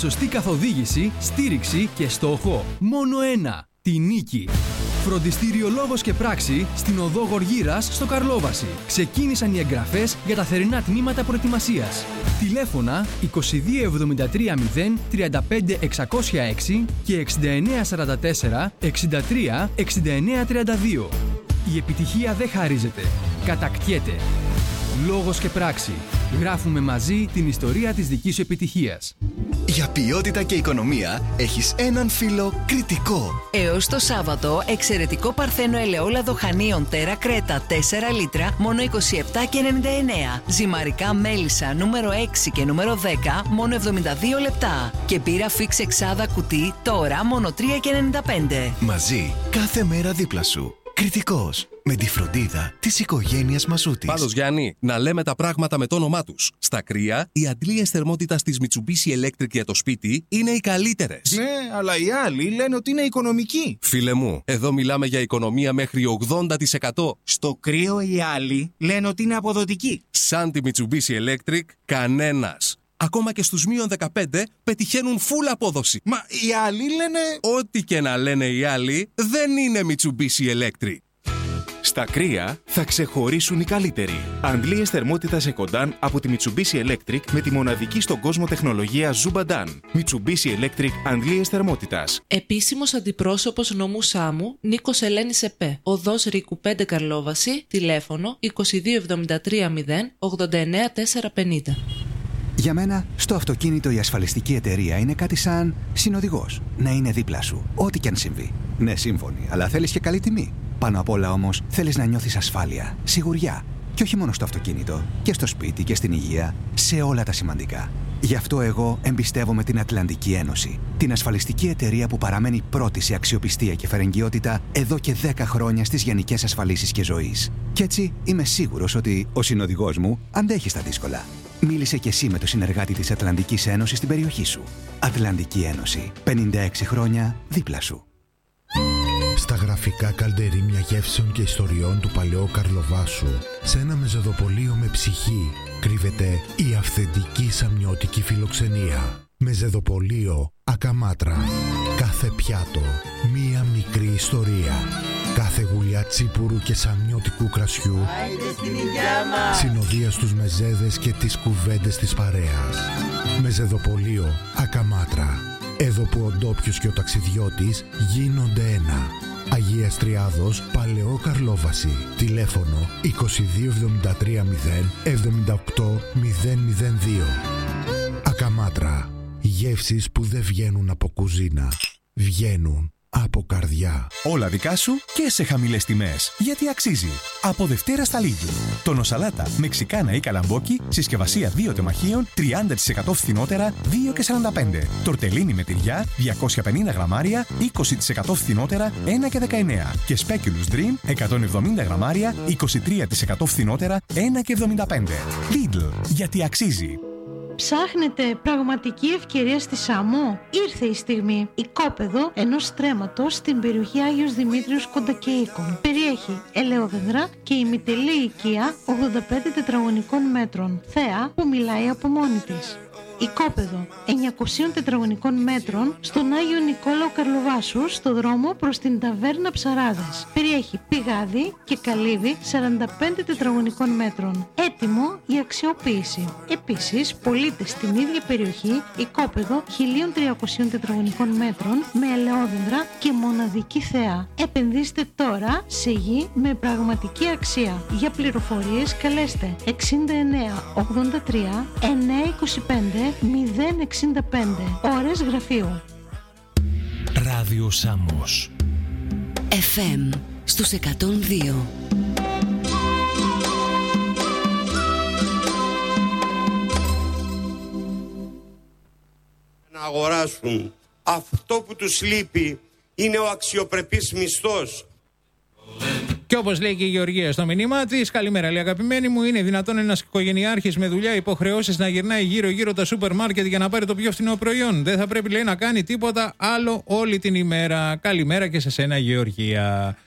σωστή καθοδήγηση, στήριξη και στόχο μόνο ένα, τη νίκη. Φροντιστήριο Λόγος και Πράξη στην οδό Γοργύρας στο Καρλόβαση. Ξεκίνησαν οι εγγραφές για τα θερινά τμήματα προετοιμασίας. Τηλέφωνα 2273 0 35 606 και 6944 63 69 32. Η επιτυχία δεν χαρίζεται, κατακτιέται. Λόγος και Πράξη. Γράφουμε μαζί την ιστορία της δικής σου επιτυχίας. Για ποιότητα και οικονομία έχεις έναν φίλο Κρητικό. Έως το Σάββατο, εξαιρετικό παρθένο ελαιόλαδο χανίων Τέρα Κρέτα 4 λίτρα, μόνο 27,99. Ζυμαρικά μέλισσα νούμερο 6 και νούμερο 10, μόνο 72 λεπτά. Και πύρα φίξ εξάδα κουτί, τώρα μόνο 3,95. Μαζί, κάθε μέρα δίπλα σου. Κρητικός. Με τη φροντίδα της οικογένειας Μαζούτης. Πάντως, Γιάννη, να λέμε τα πράγματα με το όνομά τους. Στα κρύα, οι αντλίες θερμότητας της Mitsubishi Electric για το σπίτι είναι οι καλύτερες. Ναι, αλλά οι άλλοι λένε ότι είναι οικονομικοί. Φίλε μου, εδώ μιλάμε για οικονομία μέχρι 80%. Στο κρύο οι άλλοι λένε ότι είναι αποδοτικοί. Σαν τη Mitsubishi Electric, κανένας. Ακόμα και στους μείον 15 πετυχαίνουν full απόδοση. Μα οι άλλοι λένε... Ό,τι και να λένε οι άλλοι, δεν είναι Mitsubishi Electric. Στα κρύα θα ξεχωρίσουν οι καλύτεροι. Αντλίες θερμότητας Ecodan από τη Mitsubishi Electric με τη μοναδική στον κόσμο τεχνολογία Zubadan. Mitsubishi Electric αντλίες θερμότητας. Επίσημος αντιπρόσωπος νομού Σάμου Νίκος Ελένης ΕΠΕ. Οδός Ρίκου 5 Καρλόβαση. Τηλέφωνο 2273 0 89 450. Για μένα, στο αυτοκίνητο η ασφαλιστική εταιρεία είναι κάτι σαν συνοδηγός. Να είναι δίπλα σου, ό,τι και αν συμβεί. Ναι, σύμφωνοι, αλλά θέλεις και καλή τιμή. Πάνω απ' όλα όμως, θέλεις να νιώθεις ασφάλεια, σιγουριά. Και όχι μόνο στο αυτοκίνητο, και στο σπίτι και στην υγεία, σε όλα τα σημαντικά. Γι' αυτό εγώ εμπιστεύομαι την Ατλαντική Ένωση. Την ασφαλιστική εταιρεία που παραμένει πρώτη σε αξιοπιστία και φερεγγιότητα εδώ και 10 χρόνια στις γενικές ασφαλίσεις και ζωής. Κι έτσι είμαι σίγουρος ότι ο συνοδηγός μου αντέχει στα δύσκολα. Μίλησε κι εσύ με το συνεργάτη της Ατλαντικής Ένωσης στην περιοχή σου. Ατλαντική Ένωση. 56 χρόνια δίπλα σου. Στα γραφικά καλντερίμια γεύσεων και ιστοριών του παλαιού Καρλοβάσου, σε ένα μεζεδοπολείο με ψυχή, κρύβεται η αυθεντική σαμιώτικη φιλοξενία. Μεζεδοπολείο Ακαμάτρα. Κάθε πιάτο, μία μικρή ιστορία. Κάθε γουλιά τσίπουρου και σαμιώτικου κρασιού, συνοδεία στους μεζέδες και τις κουβέντες της παρέας. Μεζεδοπολείο Ακαμάτρα. Εδώ που ο ντόπιος και ο ταξιδιώτης γίνονται ένα. Αγίας Τριάδος, Παλαιό Καρλόβαση. Τηλέφωνο 2273 0 78 002. Ακαμάτρα. Γεύσεις που δεν βγαίνουν από κουζίνα. Βγαίνουν από καρδιά. Όλα δικά σου και σε χαμηλές τιμές. Γιατί αξίζει. Από Δευτέρα στα Lidl. Τονοσαλάτα, μεξικάνα ή καλαμπόκι, συσκευασία 2 τεμαχίων, 30% φθηνότερα, 2,45. Τορτελίνι με τυριά, 250 γραμμάρια, 20% φθηνότερα, 1,19. Και Speculous Dream, 170 γραμμάρια, 23% φθηνότερα, 1,75. Lidl. Γιατί αξίζει. Ψάχνετε πραγματική ευκαιρία στη Σάμο? Ήρθε η στιγμή. Οικόπεδο ενός στρέμματος στην περιοχή Άγιος Δημήτριος Κοντακεΐκων. Περιέχει ελαιόδεντρα και ημιτελή οικία 85 τετραγωνικών μέτρων. Θέα που μιλάει από μόνη της. Οικόπεδο 900 τετραγωνικών μέτρων στον Άγιο Νικόλαο Καρλοβάσου, στο δρόμο προς την ταβέρνα Ψαράδες. Περιέχει πηγάδι και καλύβι 45 τετραγωνικών μέτρων. Έτοιμο για αξιοποίηση. Επίσης, πωλείται στην ίδια περιοχή οικόπεδο 1300 τετραγωνικών μέτρων με ελαιόδεντρα και μοναδική θέα. Επενδύστε τώρα σε γη με πραγματική αξία. Για πληροφορίες καλέστε 69 83 925 065. Ώρες γραφείου. Ράδιο Σάμος. FM στους 102. Να αγοράσουν. Αυτό που τους λείπει είναι ο αξιοπρεπής μισθός. Και όπως λέει και η Γεωργία στο μηνύμα της, καλημέρα λέει αγαπημένη μου, είναι δυνατόν ένας οικογενειάρχης με δουλειά, υποχρεώσεις να γυρνάει γύρω-γύρω τα σούπερ μάρκετ για να πάρει το πιο φθηνό προϊόν? Δεν θα πρέπει, λέει, να κάνει τίποτα άλλο όλη την ημέρα. Καλημέρα και σε σένα, Γεωργία.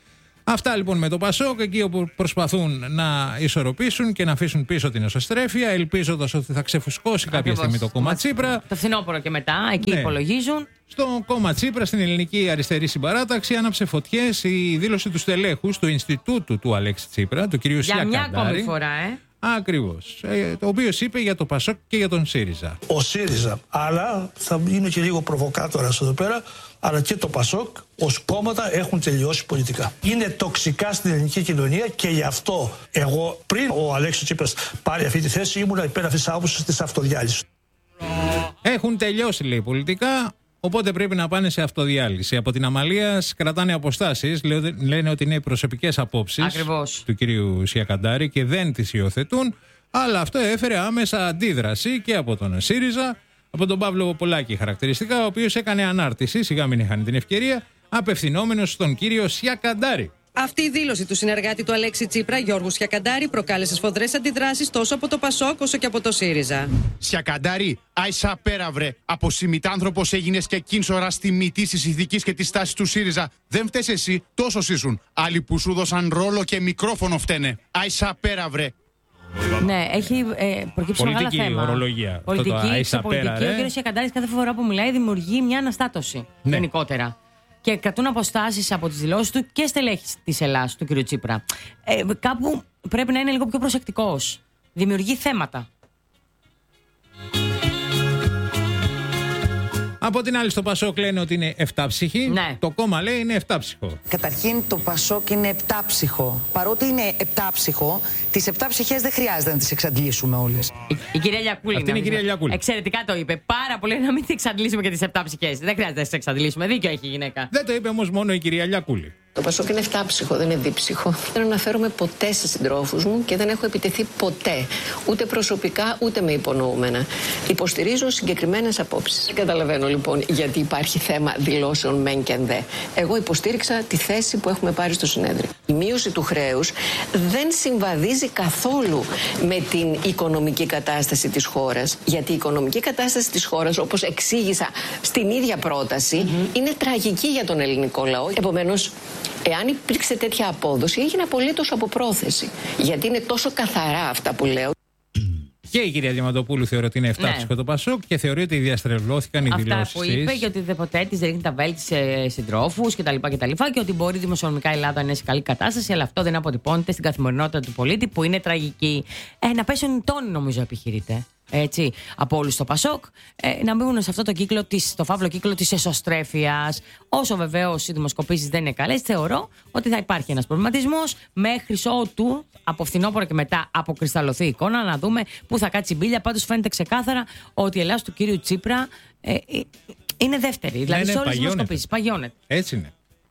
Αυτά λοιπόν με το Πασόκ, εκεί όπου προσπαθούν να ισορροπήσουν και να αφήσουν πίσω την εσωστρέφεια, ελπίζοντας ότι θα ξεφουσκώσει κάποια στιγμή το κόμμα Τσίπρα. Το φθινόπωρο και μετά, εκεί υπολογίζουν. Στο κόμμα Τσίπρα, στην Ελληνική Αριστερή Συμπαράταξη, άναψε φωτιές η δήλωση του στελέχους του Ινστιτούτου του Αλέξη Τσίπρα, του κ. Σιακαντάρη. Για μια ακόμη φορά, Ακριβώς. Το οποίο είπε για το Πασόκ και για τον ΣΥΡΙΖΑ. Ο ΣΥΡΙΖΑ, αλλά θα είμαι και λίγο προβοκάτορας εδώ πέρα, αλλά και το Πασόκ ως κόμματα έχουν τελειώσει πολιτικά. Είναι τοξικά στην ελληνική κοινωνία και γι' αυτό εγώ πριν ο Αλέξης Τσίπρας πάρει αυτή τη θέση ήμουν υπέρ αυτής της άποψης της αυτοδιάλυσης. Έχουν τελειώσει, λέει, πολιτικά. Οπότε πρέπει να πάνε σε αυτοδιάλυση. Από την Αμαλία κρατάνε αποστάσεις. Λένε ότι είναι προσωπικές απόψεις του κυρίου Σιακαντάρη και δεν τις υιοθετούν. Αλλά αυτό έφερε άμεσα αντίδραση και από τον ΣΥΡΙΖΑ, από τον Παύλο Πολάκη χαρακτηριστικά, ο οποίος έκανε ανάρτηση, σιγά μην είχαν την ευκαιρία, απευθυνόμενος στον κύριο Σιακαντάρη. Αυτή η δήλωση του συνεργάτη του Αλέξη Τσίπρα, Γιώργου Σιακαντάρη, προκάλεσε σφοδρές αντιδράσεις τόσο από το Πασόκ όσο και από το ΣΥΡΙΖΑ. Σιακαντάρη, άισα πέρα βρε. Από συμμητάνθρωπος έγινες και κίνσορα στη μυτή της ηθικής και της τάσης του ΣΥΡΙΖΑ. Δεν φταίς εσύ, τόσος ήσουν. Άλλοι που σου δώσαν ρόλο και μικρόφωνο φταίνε. Άισα πέρα βρε. Ναι, έχει προκύψει μεγάλο θέμα. Ορολογία. Πολιτική, ξεπολιτική. Ο κ. Σιακαντάρης κάθε φορά που μιλάει δημιουργεί μια αναστάτωση γενικότερα. Και κρατούν αποστάσεις από τις δηλώσεις του και στελέχη της Ελλάδας, του κ. Τσίπρα. Κάπου πρέπει να είναι λίγο πιο προσεκτικός. Δημιουργεί θέματα. Από την άλλη, στο Πασόκ λένε ότι είναι εφτάψυχοι. Ναι. Το κόμμα λέει είναι εφτάψυχο. Καταρχήν, το Πασόκ είναι επτάψυχο. Παρότι είναι επτάψυχο, τις επτά ψυχές δεν χρειάζεται να τις εξαντλήσουμε όλες. Η κυρία Λιακούλη. Αυτή είναι η κυρία Λιακούλη. Εξαιρετικά το είπε. Πάρα πολύ να μην τις εξαντλήσουμε και τις επτά ψυχές. Δεν χρειάζεται να τις εξαντλήσουμε. Δίκιο έχει η γυναίκα. Δεν το είπε όμως μόνο η κυρία Λιακούλη. Το Πασόκ είναι εφτάψυχο, δεν είναι δίψυχο. Δεν αναφέρομαι ποτέ σε συντρόφους μου και δεν έχω επιτεθεί ποτέ, ούτε προσωπικά ούτε με υπονοούμενα. Υποστηρίζω συγκεκριμένες απόψεις. Δεν καταλαβαίνω λοιπόν γιατί υπάρχει θέμα δηλώσεων μεν και δε. Εγώ υποστήριξα τη θέση που έχουμε πάρει στο συνέδριο. Η μείωση του χρέους δεν συμβαδίζει καθόλου με την οικονομική κατάσταση της χώρας. Γιατί η οικονομική κατάσταση της χώρας, όπως εξήγησα στην ίδια πρόταση, είναι τραγική για τον ελληνικό λαό. Επομένως, εάν υπήρξε τέτοια απόδοση, έγινε απολύτως από πρόθεση. Γιατί είναι τόσο καθαρά αυτά που λέω. Και η κυρία Διαμαντοπούλου θεωρεί ότι είναι εφτάψυχο το Πασόκ και θεωρεί ότι διαστρεβλώθηκαν οι δηλώσεις της. Αυτά που είπε, και ότι ποτέ της ρίχνει τα βέλη σε συντρόφους κτλ. Και ότι μπορεί δημοσιονομικά η Ελλάδα να είναι σε καλή κατάσταση, αλλά αυτό δεν αποτυπώνεται στην καθημερινότητα του πολίτη που είναι τραγική. Να πέσουν τόνοι, νομίζω, επιχειρείται. Έτσι, από όλους στο Πασόκ, να μπουν σε αυτό το κύκλο το φαύλο κύκλο της εσωστρέφειας. Όσο βεβαίως οι δημοσκοπήσεις δεν είναι καλές, θεωρώ ότι θα υπάρχει ένας προβληματισμός μέχρι ότου από φθινόπωρο και μετά αποκρισταλωθεί η εικόνα, να δούμε πού θα κάτσει η μπίλια. Πάντως φαίνεται ξεκάθαρα ότι η Ελλάδα του κύριου Τσίπρα είναι δεύτερη. Δηλαδή σε όλες τις δημοσκοπήσεις παγιώνεται. Έτσι είναι.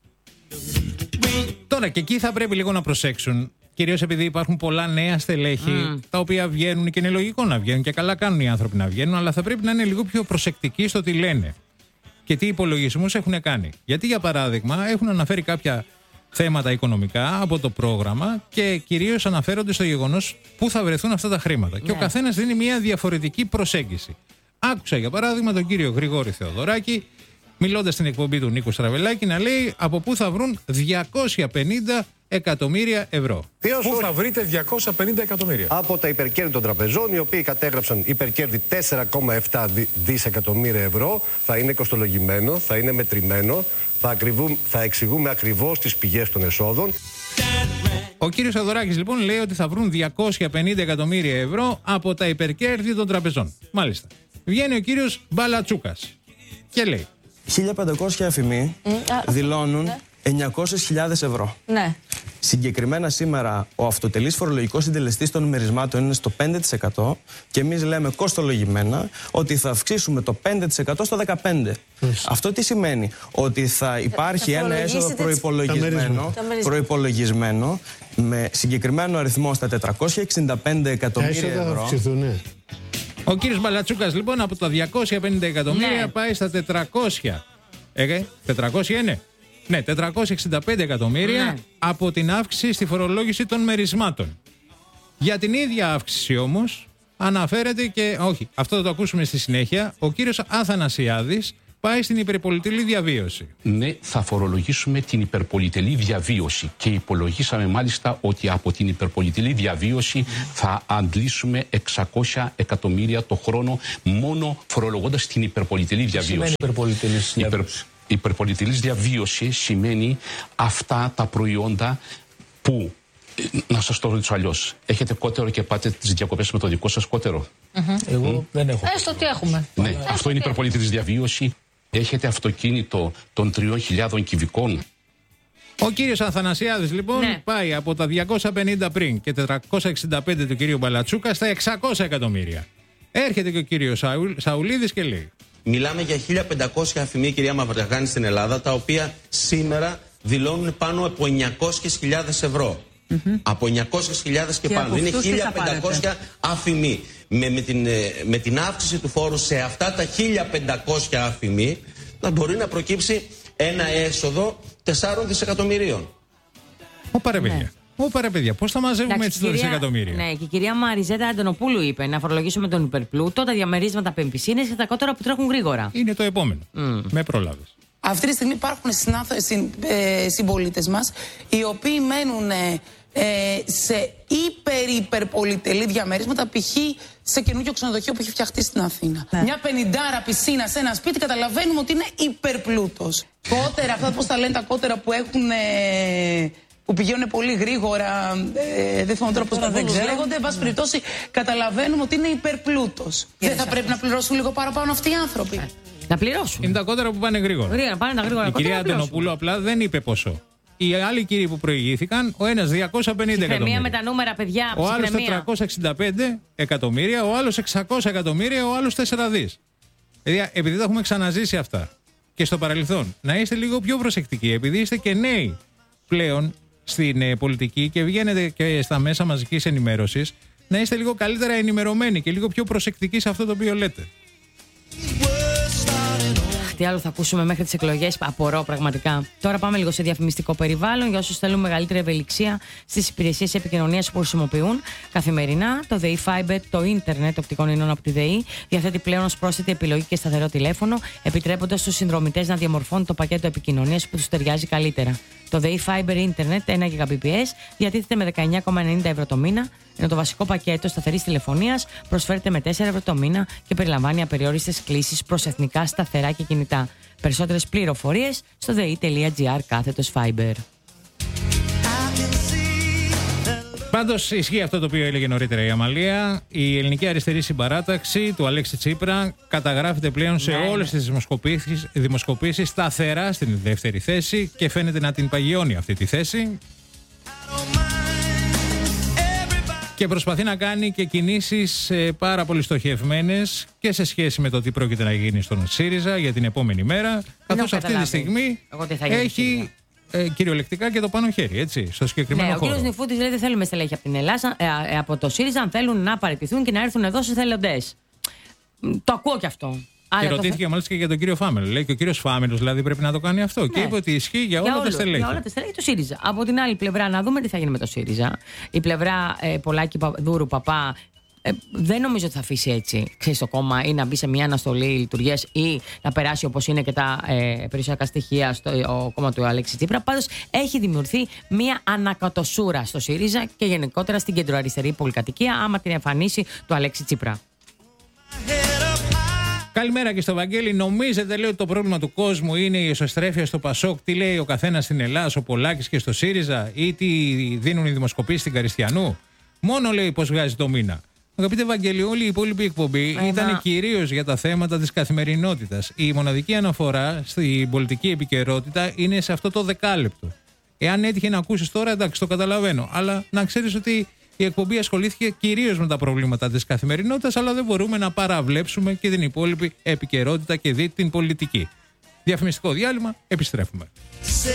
Τώρα και εκεί θα πρέπει λίγο να προσέξουν. Κυρίως επειδή υπάρχουν πολλά νέα στελέχη τα οποία βγαίνουν και είναι λογικό να βγαίνουν και καλά κάνουν οι άνθρωποι να βγαίνουν, αλλά θα πρέπει να είναι λίγο πιο προσεκτικοί στο τι λένε και τι υπολογισμούς έχουν κάνει. Γιατί, για παράδειγμα, έχουν αναφέρει κάποια θέματα οικονομικά από το πρόγραμμα και κυρίως αναφέρονται στο γεγονός πού θα βρεθούν αυτά τα χρήματα. Και ο καθένας δίνει μια διαφορετική προσέγγιση. Άκουσα, για παράδειγμα, τον κύριο Γρηγόρη Θεοδωράκη, μιλώντας στην εκπομπή του Νίκου Στραβελάκη, να λέει από πού θα βρουν 250 εκατομμύρια ευρώ. Πού θα βρείτε 250 εκατομμύρια? Από τα υπερκέρδη των τραπεζών, οι οποίοι κατέγραψαν υπερκέρδη 4,7 δισεκατομμύρια ευρώ. Θα είναι κοστολογημένο, θα είναι μετρημένο, θα εξηγούμε ακριβώς τις πηγές των εσόδων. Ο κύριος Θεοδωράκης λοιπόν λέει ότι θα βρουν 250 εκατομμύρια ευρώ από τα υπερκέρδη των τραπεζών. Μάλιστα. Βγαίνει ο κύριος Μπαλατσούκας και λέει 1.500 εφημοί δηλώνουν 900.000 ευρώ. Ναι. Συγκεκριμένα σήμερα ο αυτοτελής φορολογικός συντελεστής των μερισμάτων είναι στο 5% και εμείς λέμε κοστολογημένα ότι θα αυξήσουμε το 5% στο 15%. Αυτό τι σημαίνει? Ότι θα υπάρχει ένα έσοδο προϋπολογισμένο με συγκεκριμένο αριθμό στα 465 εκατομμύρια ευρώ. Ο κύριος Μπαλατσούκας λοιπόν από τα 250 εκατομμύρια πάει στα 400. 400 είναι? Ναι, 465 εκατομμύρια από την αύξηση στη φορολόγηση των μερισμάτων. Για την ίδια αύξηση όμως αναφέρεται και, όχι, αυτό θα το ακούσουμε στη συνέχεια, ο κύριος Αθανασιάδης πάει στην υπερπολιτελή διαβίωση. Ναι, θα φορολογήσουμε την υπερπολιτελή διαβίωση και υπολογίσαμε μάλιστα ότι από την υπερπολιτελή διαβίωση θα αντλήσουμε 600 εκατομμύρια το χρόνο μόνο φορολογώντας την υπερπολιτελή διαβίωση. Τι σημαίνει υπερπολιτελής διαβίωση? Υπερπολιτελής διαβίωση σημαίνει αυτά τα προϊόντα που, να σας το ρωτήσω αλλιώς, έχετε κότερο και πάτε τις διακοπές με το δικό σας κότερο? Εγώ δεν έχω. Έστω τι έχουμε. Ναι, αυτό είναι υπερπολιτελής διαβίωση. Έχετε αυτοκίνητο των 3.000 κυβικών. Ο κύριος Αθανασιάδης λοιπόν πάει από τα 250 πριν και 465 του κυρίου Μπαλατσούκα στα 600 εκατομμύρια. Έρχεται και ο κύριος Σαουλίδης και λέει: μιλάμε για 1.500 αφημί, κυρία Μαυρογάνη, στην Ελλάδα, τα οποία σήμερα δηλώνουν πάνω από 900.000 ευρώ. Από 900.000 και πάνω. Είναι 1.500 αφημί. Με την αύξηση του φόρου σε αυτά τα 1.500 αφημί να μπορεί να προκύψει ένα έσοδο 4 δισεκατομμυρίων. Ωπα ρε παιδιά, πώς θα μαζεύουμε έτσι το δισεκατομμύριο? Ναι, και η κυρία Μαριζέτα Αντωνοπούλου είπε να φορολογήσουμε τον υπερπλούτο, τα διαμερίσματα πεμπισίνες και τα κότερα που τρέχουν γρήγορα. Είναι το επόμενο. Με πρόλαβες. Αυτή τη στιγμή υπάρχουν συμπολίτες μας οι οποίοι μένουν σε υπερπολιτελή διαμερίσματα, π.χ. σε καινούργιο ξενοδοχείο που έχει φτιαχτεί στην Αθήνα. Μια 50 πισίνα σε ένα σπίτι, καταλαβαίνουμε ότι είναι υπερπλούτος. Κότερα, αυτά πώς τα λένε τα κότερα που έχουν. Που πηγαίνουν πολύ γρήγορα, δεν θυμάμαι τώρα πώς τα λέγονται. Εν πάση περιπτώσει, καταλαβαίνουμε ότι είναι υπερπλούτος. Δεν θα πρέπει να πληρώσουν λίγο παραπάνω αυτοί οι άνθρωποι? Να πληρώσουν. Είναι τα κότερα που πάνε γρήγορα. Πάνε τα γρήγορα. Η κυρία Αντωνοπούλου απλά δεν είπε ποσό. Οι άλλοι κύριοι που προηγήθηκαν, ο ένας 250 εκατομμύρια. Με τα νούμερα, παιδιά. Ο άλλος 465 εκατομμύρια, ο άλλος 600 εκατομμύρια, ο άλλος 4 δις. Δηλαδή, επειδή τα έχουμε ξαναζήσει αυτά και στο παρελθόν, να είστε λίγο πιο προσεκτικοί, επειδή είστε και νέοι πλέον στην πολιτική και βγαίνετε και στα μέσα μαζικής ενημέρωσης, να είστε λίγο καλύτερα ενημερωμένοι και λίγο πιο προσεκτικοί σε αυτό το οποίο λέτε. Τι άλλο θα ακούσουμε μέχρι τις εκλογές, απορώ πραγματικά. Τώρα πάμε λίγο σε διαφημιστικό περιβάλλον για όσους θέλουν μεγαλύτερη ευελιξία στις υπηρεσίες επικοινωνίας που χρησιμοποιούν καθημερινά. Το ΔΕΗ Fiber, το ίντερνετ οπτικών ινών από τη ΔΕΗ, διαθέτει πλέον ως πρόσθετη επιλογή και σταθερό τηλέφωνο, επιτρέποντας στους συνδρομητές να διαμορφώνουν το πακέτο επικοινωνίας που τους ταιριάζει καλύτερα. Το ΔΕΗ Fiber Internet 1 Gbps διατίθεται με 19,90 ευρώ το μήνα, ενώ το βασικό πακέτο σταθερής τηλεφωνίας προσφέρεται με 4 ευρώ το μήνα και περιλαμβάνει απεριόριστες κλήσεις προς εθνικά σταθερά και κινητά. Περισσότερες πληροφορίες στο dei.gr/fiber. Πάντως ισχύει αυτό το οποίο έλεγε νωρίτερα η Αμαλία. Η ελληνική αριστερή συμπαράταξη του Αλέξη Τσίπρα καταγράφεται πλέον σε όλες τις δημοσκοπήσεις σταθερά στην δεύτερη θέση και φαίνεται να την παγιώνει αυτή τη θέση. Και προσπαθεί να κάνει και κινήσεις πάρα πολύ στοχευμένες και σε σχέση με το τι πρόκειται να γίνει στον ΣΥΡΙΖΑ για την επόμενη μέρα. Καθώς αυτή τη στιγμή έχει κυριολεκτικά και το πάνω χέρι, έτσι, στο συγκεκριμένο χώρο. Ο κ. Νιφούτης λέει: δεν θέλουμε στελέχη από την Ελλάδα, από το ΣΥΡΙΖΑ, αν θέλουν να παραιτηθούν και να έρθουν εδώ στους εθελοντές. Το ακούω κι αυτό. Και ρωτήθηκε μάλιστα και για τον κύριο Φάμελο. Λέει και ο κύριος Φάμελος δηλαδή πρέπει να το κάνει αυτό. Ναι. Και είπε ότι ισχύει για όλα τα στελέχη. Για όλα τα στελέχη του ΣΥΡΙΖΑ. Από την άλλη πλευρά, να δούμε τι θα γίνει με το ΣΥΡΙΖΑ. Η πλευρά Πολάκη Δούρου Παπά. Δεν νομίζω ότι θα αφήσει έτσι, ξέρεις, το κόμμα ή να μπει σε μια αναστολή λειτουργίας ή να περάσει όπως είναι και τα περιουσιακά στοιχεία στο κόμμα του Αλέξη Τσίπρα. Πάντως έχει δημιουργηθεί μια ανακατοσούρα στο ΣΥΡΙΖΑ και γενικότερα στην κεντροαριστερή πολυκατοικία άμα την εμφανίσει του Αλέξη Τσίπρα. Καλημέρα και στο Βαγγέλη. Νομίζετε, λέει, ότι το πρόβλημα του κόσμου είναι η εσωστρέφεια στο Πασόκ? Τι λέει ο καθένας στην Ελλάδα, ο Πολάκης και στο ΣΥΡΙΖΑ, ή τι δίνουν οι δημοσκοπήσεις στην Καριστιανού? Μόνο λέει πως βγάζει το μήνα. Αγαπητέ Βαγγέλη, όλη η υπόλοιπη εκπομπή ήταν κυρίως για τα θέματα της καθημερινότητας. Η μοναδική αναφορά στην πολιτική επικαιρότητα είναι σε αυτό το δεκάλεπτο. Εάν έτυχε να ακούσεις τώρα, εντάξει, το καταλαβαίνω. Αλλά να ξέρεις ότι η εκπομπή ασχολήθηκε κυρίως με τα προβλήματα της καθημερινότητας, αλλά δεν μπορούμε να παραβλέψουμε και την υπόλοιπη επικαιρότητα και την πολιτική. Διαφημιστικό διάλειμμα, επιστρέφουμε.